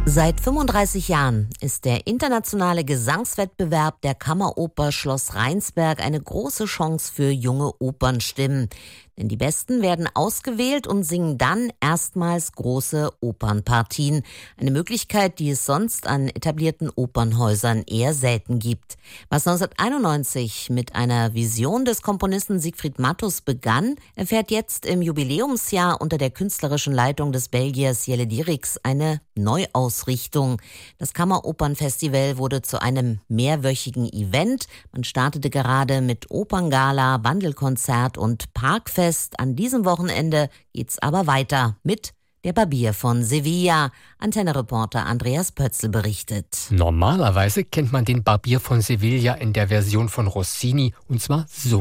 Seit 35 Jahren ist der internationale Gesangswettbewerb der Kammeroper Schloss Rheinsberg eine große Chance für junge Opernstimmen. Denn die Besten werden ausgewählt und singen dann erstmals große Opernpartien. Eine Möglichkeit, die es sonst an etablierten Opernhäusern eher selten gibt. Was 1991 mit einer Vision des Komponisten Siegfried Matthus begann, erfährt jetzt im Jubiläumsjahr unter der künstlerischen Leitung des Belgiers Jelle Dierix eine Neuausrichtung. Das Kammeropernfestival wurde zu einem mehrwöchigen Event. Man startete gerade mit Operngala, Wandelkonzert und Parkfest. An diesem Wochenende geht's aber weiter mit Der Barbier von Sevilla. Antenne-Reporter Andreas Pötzl berichtet. Normalerweise kennt man den Barbier von Sevilla in der Version von Rossini, und zwar so.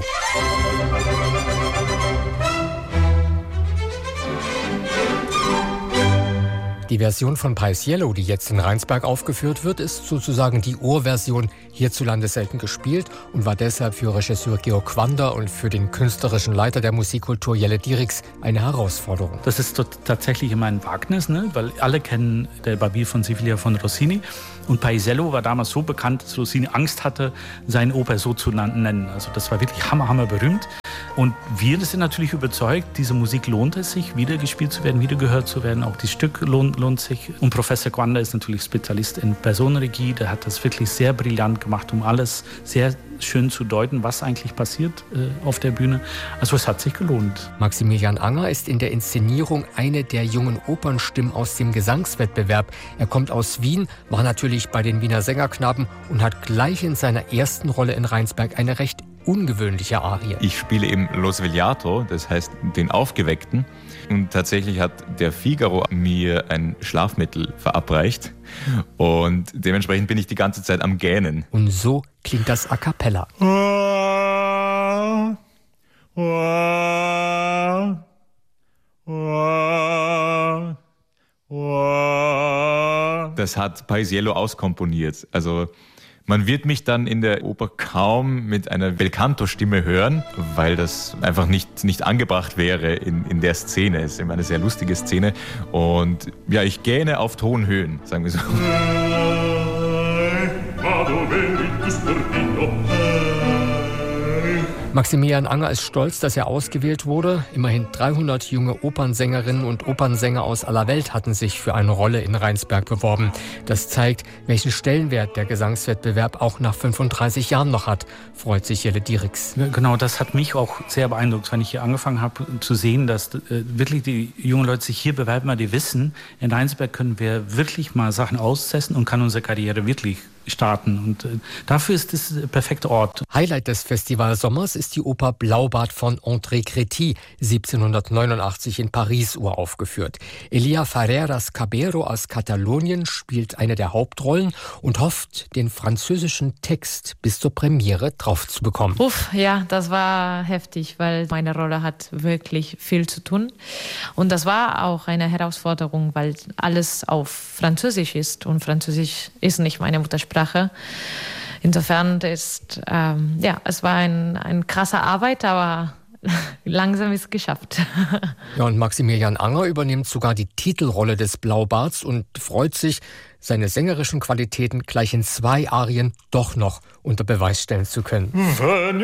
Die Version von Paisiello, die jetzt in Rheinsberg aufgeführt wird, ist sozusagen die Urversion, hierzulande selten gespielt und war deshalb für Regisseur Georg Quander und für den künstlerischen Leiter der Musikkultur Jelle Dierix eine Herausforderung. Das ist tatsächlich immer ein Wagnis, ne? Weil alle kennen Der Barbier von Sevilla von Rossini. Und Paisiello war damals so bekannt, dass Rossini Angst hatte, seine Oper so zu nennen. Also das war wirklich hammer berühmt. Und wir sind natürlich überzeugt, diese Musik lohnt es sich, wieder gespielt zu werden, wieder gehört zu werden. Auch das Stück lohnt sich. Und Professor Quander ist natürlich Spezialist in Personenregie. Der hat das wirklich sehr brillant gemacht, um alles sehr schön zu deuten, was eigentlich passiert auf der Bühne. Also es hat sich gelohnt. Maximilian Anger ist in der Inszenierung eine der jungen Opernstimmen aus dem Gesangswettbewerb. Er kommt aus Wien, war natürlich bei den Wiener Sängerknaben und hat gleich in seiner ersten Rolle in Rheinsberg eine recht ungewöhnliche Arie. Ich spiele eben Lo Svegliato, das heißt den Aufgeweckten. Und tatsächlich hat der Figaro mir ein Schlafmittel verabreicht. Und dementsprechend bin ich die ganze Zeit am Gähnen. Und so klingt das a cappella. Das hat Paisiello auskomponiert. Also man wird mich dann in der Oper kaum mit einer Belcanto-Stimme hören, weil das einfach nicht angebracht wäre in der Szene. Es ist immer eine sehr lustige Szene. Und ja, ich gähne auf Tonhöhen, sagen wir so. Maximilian Anger ist stolz, dass er ausgewählt wurde. Immerhin 300 junge Opernsängerinnen und Opernsänger aus aller Welt hatten sich für eine Rolle in Rheinsberg beworben. Das zeigt, welchen Stellenwert der Gesangswettbewerb auch nach 35 Jahren noch hat, freut sich Jelle Dierix. Genau, das hat mich auch sehr beeindruckt, wenn ich hier angefangen habe zu sehen, dass wirklich die jungen Leute sich hier bewerben, weil die wissen, in Rheinsberg können wir wirklich mal Sachen austesten und kann unsere Karriere wirklich starten. Und dafür ist es der perfekte Ort. Highlight des Festivalsommers ist die Oper Blaubart von André Créty, 1789 in Paris uraufgeführt. Elia Ferreras Cabero aus Katalonien spielt eine der Hauptrollen und hofft, den französischen Text bis zur Premiere drauf zu bekommen. Ja, das war heftig, weil meine Rolle hat wirklich viel zu tun. Und das war auch eine Herausforderung, weil alles auf Französisch ist und Französisch ist nicht meine Muttersprache. Insofern ist, es war ein krasser Arbeit, aber langsam ist es geschafft. Ja, und Maximilian Anger übernimmt sogar die Titelrolle des Blaubarts und freut sich, seine sängerischen Qualitäten gleich in 2 Arien doch noch unter Beweis stellen zu können.